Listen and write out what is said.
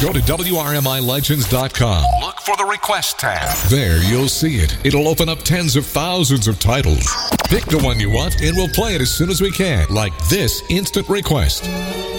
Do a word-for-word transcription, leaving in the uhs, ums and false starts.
Go to W R M I Legends dot com. Look for the Request tab. There, you'll see it. It'll open up tens of thousands of titles. Pick the one you want, and we'll play it as soon as we can, like this instant request.